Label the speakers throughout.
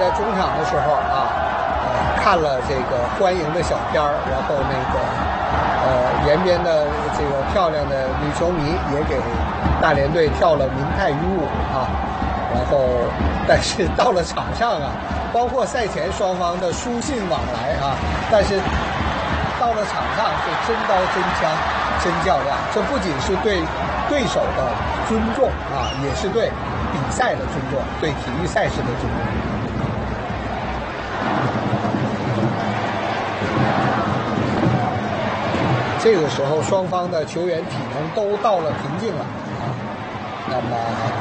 Speaker 1: 在中场的时候啊，看了这个欢迎的小片儿，然后那个延边的这个漂亮的女球迷也给大连队跳了民泰鱼舞啊。然后，但是到了场上啊，包括赛前双方的书信往来啊，但是到了场上就真刀真枪真较量，这不仅是对对手的尊重啊，也是对比赛的尊重，对体育赛事的尊重。这个时候，双方的球员体能都到了瓶颈了啊，那么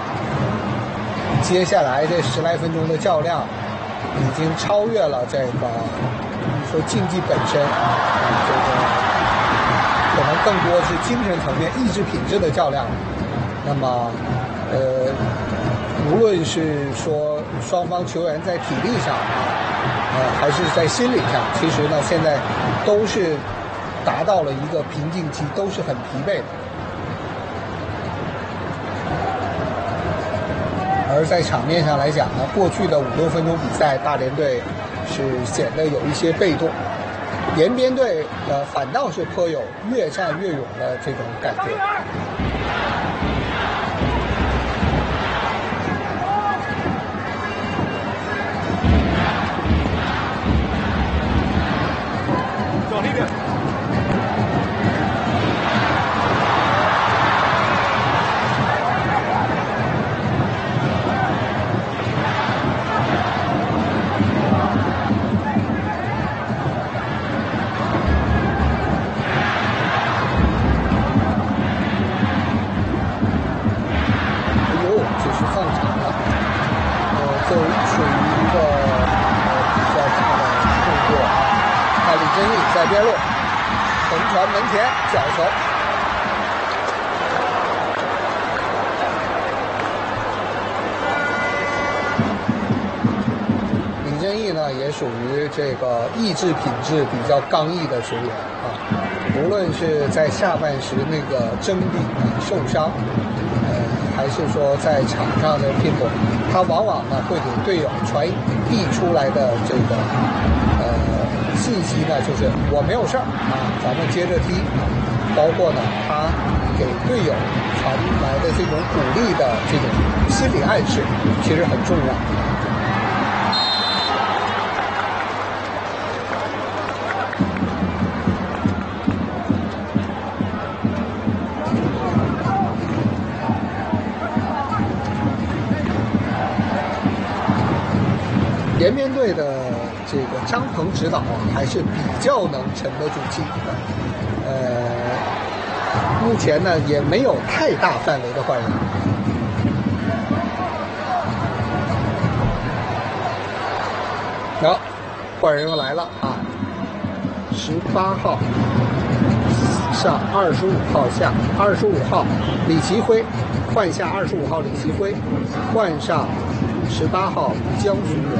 Speaker 1: 接下来这10来分钟的较量，已经超越了这个说竞技本身啊，这个可能更多是精神层面、意志品质的较量。那么，无论是说双方球员在体力上还是在心理上，其实呢，现在都是达到了一个瓶颈期，都是很疲惫的。而在场面上来讲呢，过去的5、6分钟比赛，大连队是显得有一些被动，延边队反倒是颇有越战越勇的这种感觉。
Speaker 2: 往那边。
Speaker 1: 这属于一个比较大的动作啊！看李真义在边路横传门前角球，李真义呢也属于这个意志品质比较刚毅的球员啊，无论是在下半时那个争比受伤。还是说在场上的拼搏，他往往呢会给队友传递出来的这个信息呢，就是我没有事儿啊，咱们接着踢。包括呢他给队友传来的这种鼓励的这种心理暗示，其实很重要。延边队的这个张鹏指导还是比较能沉得住气的，目前呢也没有太大范围的换人。好，换人又来了啊！18号上，25号下，25号李奇辉换下25号李奇辉，换上18号江苏源。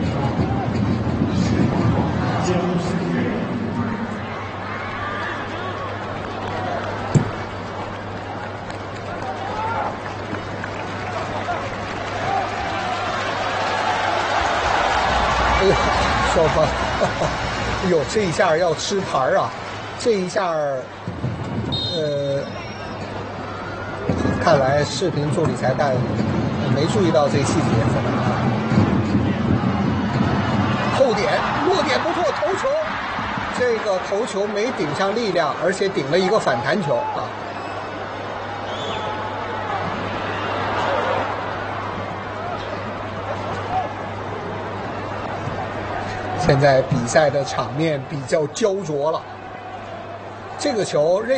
Speaker 1: 哎呀，双方，哟，这一下要吃牌啊！这一下，看来视频助理裁判没注意到这细节。后点落点不错，头球，这个头球没顶上力量，而且顶了一个反弹球啊。现在比赛的场面比较焦灼了，这个球